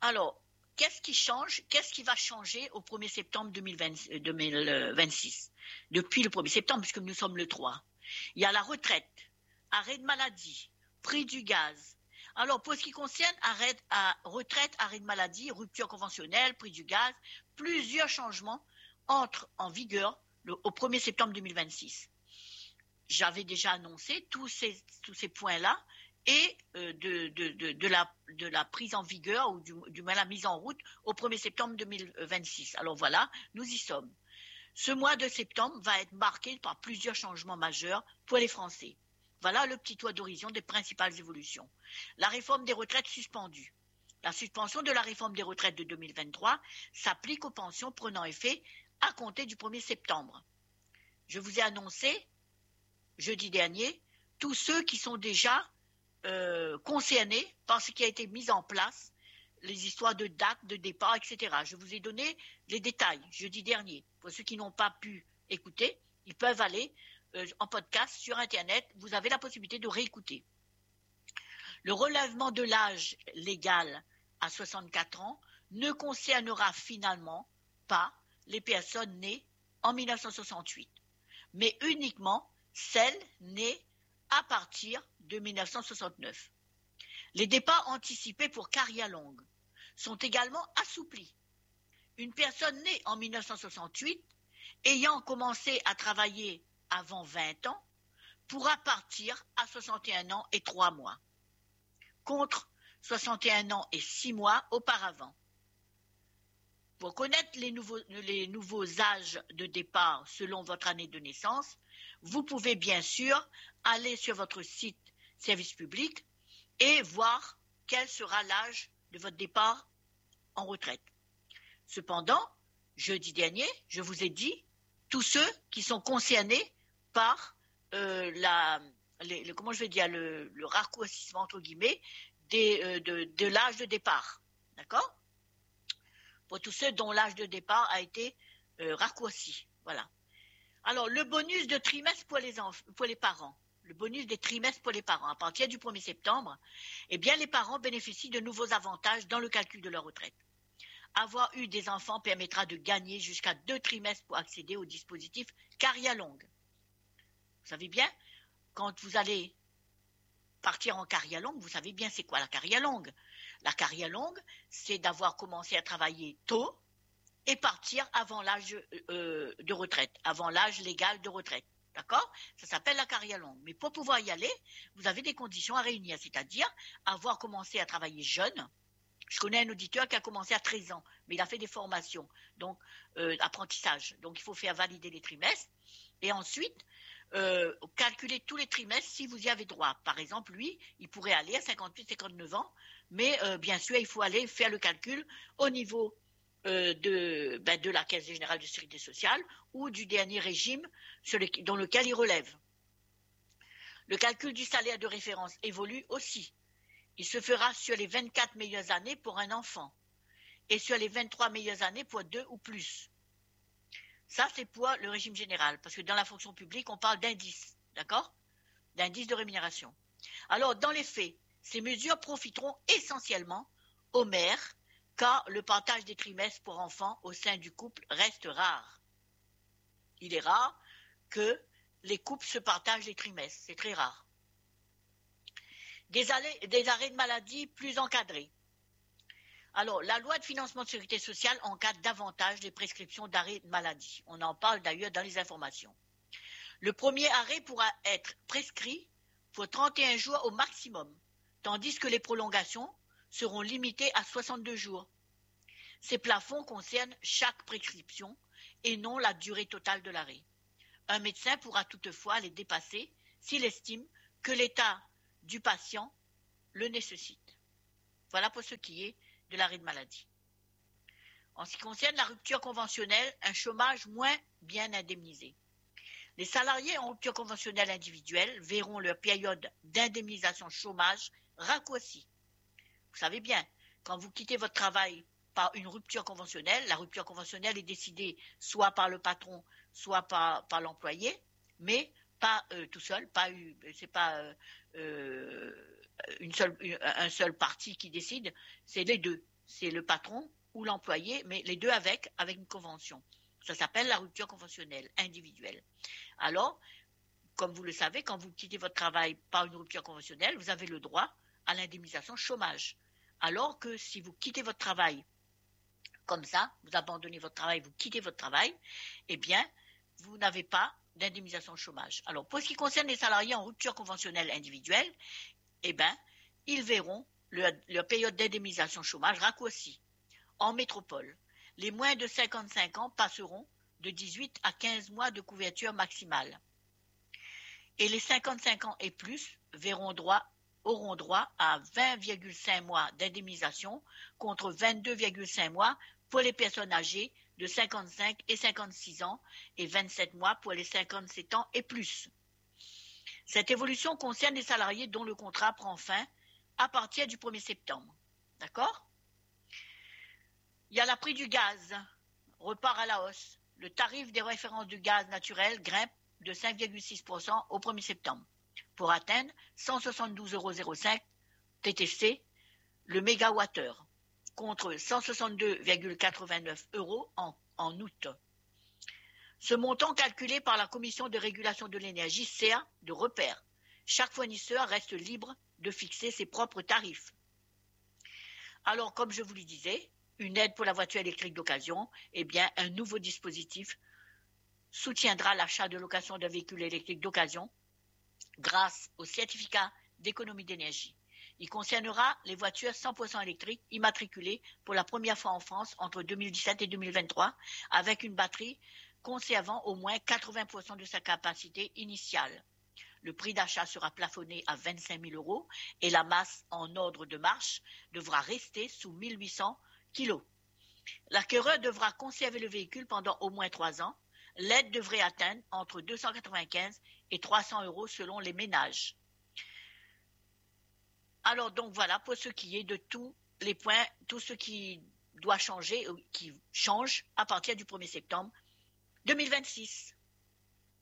Alors, qu'est-ce qui change? Qu'est-ce qui va changer au 1er septembre 2026? Depuis le 1er septembre, puisque nous sommes le 3. Il y a la retraite, arrêt de maladie, prix du gaz. Alors, pour ce qui concerne retraite, arrêt de maladie, rupture conventionnelle, prix du gaz, plusieurs changements entrent en vigueur au 1er septembre 2026. J'avais déjà annoncé tous ces points-là et de la prise en vigueur ou du moins la mise en route au 1er septembre 2026. Alors voilà, nous y sommes. Ce mois de septembre va être marqué par plusieurs changements majeurs pour les Français. Voilà le petit tour d'horizon des principales évolutions. La réforme des retraites suspendue. La suspension de la réforme des retraites de 2023 s'applique aux pensions prenant effet à compter du 1er septembre. Je vous ai annoncé, jeudi dernier, tous ceux qui sont déjà concernés par ce qui a été mis en place, les histoires de date, de départ, etc. Je vous ai donné les détails jeudi dernier. Pour ceux qui n'ont pas pu écouter, ils peuvent aller en podcast sur Internet. Vous avez la possibilité de réécouter. Le relèvement de l'âge légal à 64 ans ne concernera finalement pas les personnes nées en 1968, mais uniquement celles nées à partir de 1969. Les départs anticipés pour carrière longue sont également assouplis. Une personne née en 1968, ayant commencé à travailler avant 20 ans, pourra partir à 61 ans et 3 mois, contre 61 ans et 6 mois auparavant. Pour connaître les nouveaux âges de départ selon votre année de naissance, vous pouvez bien sûr aller sur votre site service public et voir quel sera l'âge de votre départ en retraite. Cependant, jeudi dernier, je vous ai dit, tous ceux qui sont concernés par le raccourcissement entre guillemets de l'âge de départ, d'accord? Pour tous ceux dont l'âge de départ a été raccourci, voilà. Alors, le bonus de trimestre pour les parents, le bonus des trimestres pour les parents, à partir du 1er septembre, eh bien, les parents bénéficient de nouveaux avantages dans le calcul de leur retraite. Avoir eu des enfants permettra de gagner jusqu'à 2 trimestres pour accéder au dispositif carrière longue. Vous savez bien, quand vous allez partir en carrière longue, vous savez bien c'est quoi la carrière longue. La carrière longue, c'est d'avoir commencé à travailler tôt et partir avant l'âge de retraite, avant l'âge légal de retraite. D'accord? Ça s'appelle la carrière longue. Mais pour pouvoir y aller, vous avez des conditions à réunir, c'est-à-dire avoir commencé à travailler jeune. Je connais un auditeur qui a commencé à 13 ans, mais il a fait des formations, donc apprentissage. Donc il faut faire valider les trimestres et ensuite calculer tous les trimestres si vous y avez droit. Par exemple, lui, il pourrait aller à 58-59 ans, mais bien sûr, il faut aller faire le calcul au niveau de la Caisse générale de sécurité sociale ou du dernier régime dans lequel il relève. Le calcul du salaire de référence évolue aussi. Il se fera sur les 24 meilleures années pour un enfant et sur les 23 meilleures années pour 2 ou plus. Ça, c'est pour le régime général, parce que dans la fonction publique, on parle d'indice, d'accord? D'indice de rémunération. Alors, dans les faits, ces mesures profiteront essentiellement aux mères, car le partage des trimestres pour enfants au sein du couple reste rare. Il est rare que les couples se partagent les trimestres, c'est très rare. Des arrêts de maladie plus encadrés. Alors, la loi de financement de sécurité sociale encadre davantage les prescriptions d'arrêt de maladie. On en parle d'ailleurs dans les informations. Le premier arrêt pourra être prescrit pour 31 jours au maximum, tandis que les prolongations seront limitées à 62 jours. Ces plafonds concernent chaque prescription et non la durée totale de l'arrêt. Un médecin pourra toutefois les dépasser s'il estime que l'état du patient le nécessite. Voilà pour ce qui est de l'arrêt de maladie. En ce qui concerne la rupture conventionnelle, un chômage moins bien indemnisé. Les salariés en rupture conventionnelle individuelle verront leur période d'indemnisation chômage raccourcie. Vous savez bien, quand vous quittez votre travail par une rupture conventionnelle, la rupture conventionnelle est décidée soit par le patron, soit par l'employé, mais pas tout seul, c'est pas un seul parti qui décide, c'est les deux. c'est le patron ou l'employé, mais les deux avec une convention. Ça s'appelle la rupture conventionnelle individuelle. Alors, comme vous le savez, quand vous quittez votre travail par une rupture conventionnelle, vous avez le droit à l'indemnisation chômage. Alors que si vous quittez votre travail comme ça, vous abandonnez votre travail, vous quittez votre travail, eh bien, vous n'avez pas d'indemnisation chômage. Alors, pour ce qui concerne les salariés en rupture conventionnelle individuelle, eh bien, ils verront leur période d'indemnisation chômage raccourcie. En métropole, les moins de 55 ans passeront de 18 à 15 mois de couverture maximale. Et les 55 ans et plus auront droit à 20,5 mois d'indemnisation contre 22,5 mois pour les personnes âgées de 55 et 56 ans et 27 mois pour les 57 ans et plus. Cette évolution concerne les salariés dont le contrat prend fin à partir du 1er septembre. D'accord ? Il y a le prix du gaz, repart à la hausse. Le tarif des références du gaz naturel grimpe de 5,6% au 1er septembre pour atteindre 172,05 € TTC le mégawattheure contre 162,89 € en août. Ce montant calculé par la Commission de régulation de l'énergie sert de repère. Chaque fournisseur reste libre de fixer ses propres tarifs. Alors, comme je vous le disais, une aide pour la voiture électrique d'occasion, eh bien, un nouveau dispositif soutiendra l'achat de location d'un véhicule électrique d'occasion grâce au certificat d'économie d'énergie. Il concernera les voitures 100% électriques immatriculées pour la première fois en France entre 2017 et 2023 avec une batterie conservant au moins 80% de sa capacité initiale. Le prix d'achat sera plafonné à 25 000 € et la masse en ordre de marche devra rester sous 1800 kg. L'acquéreur devra conserver le véhicule pendant au moins 3 ans. L'aide devrait atteindre entre 295 et 300 € selon les ménages. Alors donc voilà pour ce qui est de tous les points, tout ce qui doit changer, qui change à partir du 1er septembre 2026.